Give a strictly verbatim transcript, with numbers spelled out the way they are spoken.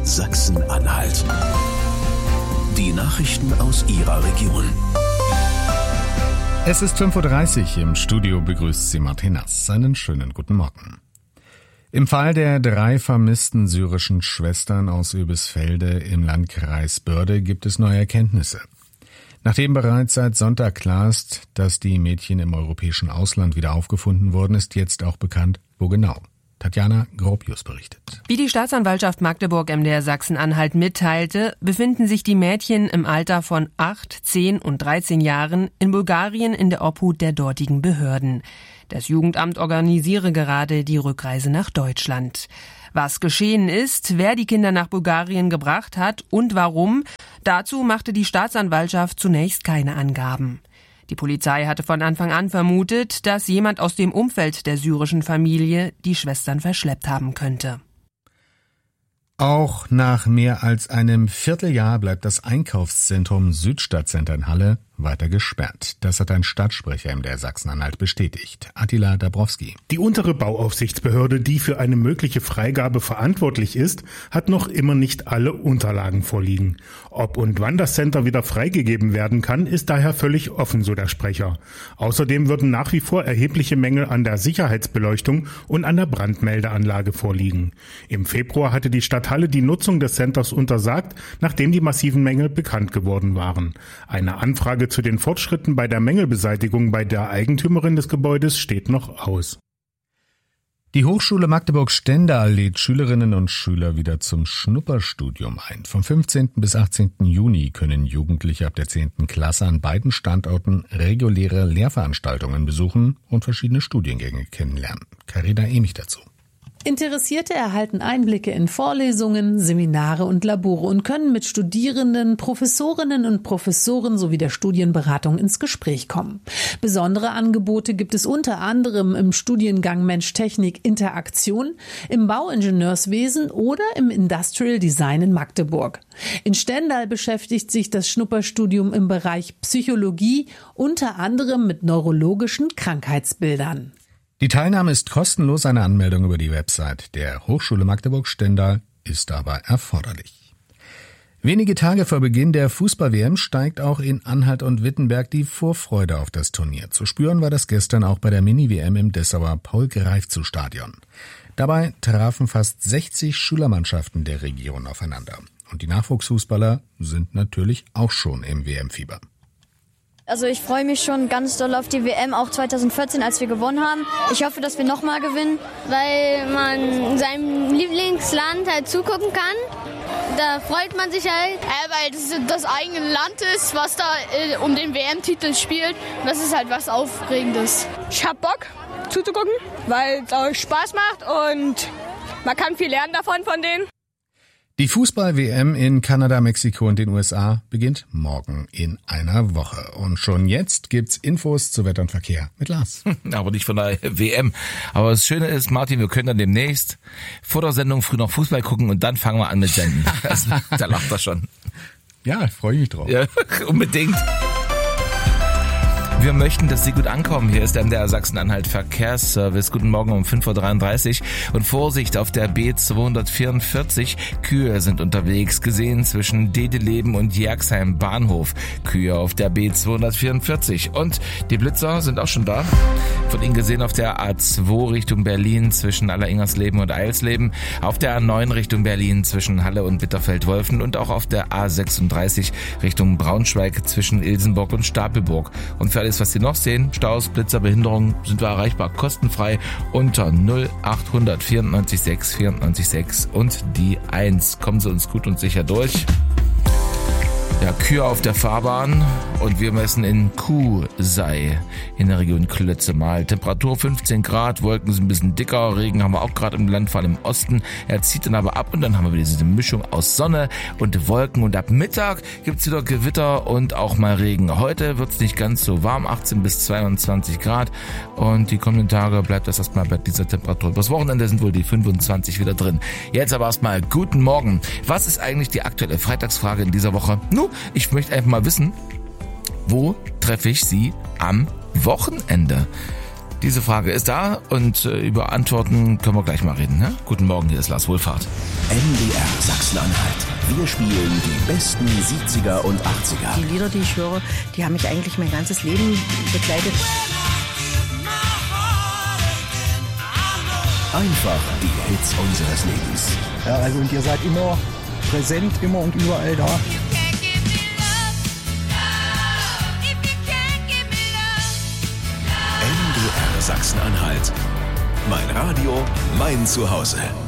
Sachsen-Anhalt. Die Nachrichten aus Ihrer Region. Es ist fünf Uhr dreißig, im Studio begrüßt Sie Martin Nass. Einen schönen guten Morgen. Im Fall der drei vermissten syrischen Schwestern aus Oebisfelde im Landkreis Börde gibt es neue Erkenntnisse. Nachdem bereits seit Sonntag klar ist, dass die Mädchen im europäischen Ausland wieder aufgefunden wurden, ist jetzt auch bekannt, wo genau. Tatjana Gropius berichtet. Wie die Staatsanwaltschaft Magdeburg M D R Sachsen-Anhalt mitteilte, befinden sich die Mädchen im Alter von acht, zehn und dreizehn Jahren in Bulgarien in der Obhut der dortigen Behörden. Das Jugendamt organisiere gerade die Rückreise nach Deutschland. Was geschehen ist, wer die Kinder nach Bulgarien gebracht hat und warum, dazu machte die Staatsanwaltschaft zunächst keine Angaben. Die Polizei hatte von Anfang an vermutet, dass jemand aus dem Umfeld der syrischen Familie die Schwestern verschleppt haben könnte. Auch nach mehr als einem Vierteljahr bleibt das Einkaufszentrum Südstadtcenter in Halle weiter gesperrt. Das hat ein Stadtsprecher im D R Sachsen-Anhalt bestätigt. Attila Dabrowski. Die untere Bauaufsichtsbehörde, die für eine mögliche Freigabe verantwortlich ist, hat noch immer nicht alle Unterlagen vorliegen. Ob und wann das Center wieder freigegeben werden kann, ist daher völlig offen, so der Sprecher. Außerdem würden nach wie vor erhebliche Mängel an der Sicherheitsbeleuchtung und an der Brandmeldeanlage vorliegen. Im Februar hatte die Stadt Halle die Nutzung des Centers untersagt, nachdem die massiven Mängel bekannt geworden waren. Eine Anfrage zu den Fortschritten bei der Mängelbeseitigung bei der Eigentümerin des Gebäudes steht noch aus. Die Hochschule Magdeburg-Stendal lädt Schülerinnen und Schüler wieder zum Schnupperstudium ein. Vom fünfzehnten bis achtzehnten Juni können Jugendliche ab der zehnten Klasse an beiden Standorten reguläre Lehrveranstaltungen besuchen und verschiedene Studiengänge kennenlernen. Carina Emich dazu. Interessierte erhalten Einblicke in Vorlesungen, Seminare und Labore und können mit Studierenden, Professorinnen und Professoren sowie der Studienberatung ins Gespräch kommen. Besondere Angebote gibt es unter anderem im Studiengang Mensch-Technik-Interaktion, im Bauingenieurswesen oder im Industrial Design in Magdeburg. In Stendal beschäftigt sich das Schnupperstudium im Bereich Psychologie unter anderem mit neurologischen Krankheitsbildern. Die Teilnahme ist kostenlos, eine Anmeldung über die Website der Hochschule Magdeburg-Stendal ist aber erforderlich. Wenige Tage vor Beginn der Fußball-W M steigt auch in Anhalt und Wittenberg die Vorfreude auf das Turnier. Zu spüren war das gestern auch bei der Mini-W M im Dessauer Paul-Greifzu-Stadion. Dabei trafen fast sechzig Schülermannschaften der Region aufeinander. Und die Nachwuchsfußballer sind natürlich auch schon im W M-Fieber. Also ich freue mich schon ganz doll auf die W M, auch zwanzig vierzehn, als wir gewonnen haben. Ich hoffe, dass wir nochmal gewinnen. Weil man seinem Lieblingsland halt zugucken kann. Da freut man sich halt. Ja, weil das das eigene Land ist, was da äh, um den W M-Titel spielt. Und das ist halt was Aufregendes. Ich hab Bock zuzugucken, weil es auch Spaß macht und man kann viel lernen davon von denen. Die Fußball-W M in Kanada, Mexiko und den U S A beginnt morgen in einer Woche. Und schon jetzt gibt's Infos zu Wetter und Verkehr mit Lars. Aber nicht von der W M. Aber das Schöne ist, Martin, wir können dann demnächst vor der Sendung früh noch Fußball gucken und dann fangen wir an mit Senden. Also, da lacht er schon. Ja, ich freue mich drauf. Ja, unbedingt. Wir möchten, dass Sie gut ankommen. Hier ist der M D R Sachsen-Anhalt Verkehrsservice. Guten Morgen um fünf Uhr dreiunddreißig. Und Vorsicht auf der B zweihundertvierundvierzig. Kühe sind unterwegs, gesehen zwischen Dedeleben und Jerxheim Bahnhof. Kühe auf der B zweihundertvierundvierzig. Und die Blitzer sind auch schon da. Von Ihnen gesehen auf der A zwei Richtung Berlin zwischen Alleringersleben und Eilsleben. Auf der A neun Richtung Berlin zwischen Halle und Bitterfeld-Wolfen. Und auch auf der A sechsunddreißig Richtung Braunschweig zwischen Ilsenburg und Stapelburg. Und für alles, was Sie noch sehen, Staus, Blitzer, Behinderungen, sind wir erreichbar kostenfrei unter null achthundert vierundneunzig sechs vierundneunzig sechs und die eins. Kommen Sie uns gut und sicher durch. Ja, Kühe auf der Fahrbahn und wir messen in Kuhsei in der Region Klötze mal. Temperatur fünfzehn Grad, Wolken sind ein bisschen dicker, Regen haben wir auch gerade im Land, vor allem im Osten. Er zieht dann aber ab und dann haben wir wieder diese Mischung aus Sonne und Wolken und ab Mittag gibt's wieder Gewitter und auch mal Regen. Heute wird's nicht ganz so warm, achtzehn bis zweiundzwanzig Grad und die kommenden Tage bleibt das erstmal bei dieser Temperatur. Das Wochenende sind wohl die fünfundzwanzig wieder drin. Jetzt aber erstmal guten Morgen. Was ist eigentlich die aktuelle Freitagsfrage in dieser Woche? Nun, ich möchte einfach mal wissen, wo treffe ich Sie am Wochenende? Diese Frage ist da und äh, über Antworten können wir gleich mal reden. Ne? Guten Morgen, hier ist Lars Wohlfahrt. N D R Sachsen-Anhalt. Wir spielen die besten siebziger und achtziger. Die Lieder, die ich höre, die haben mich eigentlich mein ganzes Leben begleitet. Einfach die Hits unseres Lebens. Ja, also und ihr seid immer präsent, immer und überall da. N D R Sachsen-Anhalt. Mein Radio, mein Zuhause.